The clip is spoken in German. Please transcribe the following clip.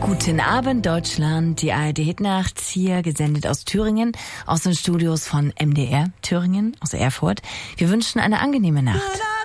Guten Abend, Deutschland. Die ARD-Hitnacht hier, gesendet aus Thüringen, aus den Studios von MDR Thüringen, aus Erfurt. Wir wünschen eine angenehme Nacht.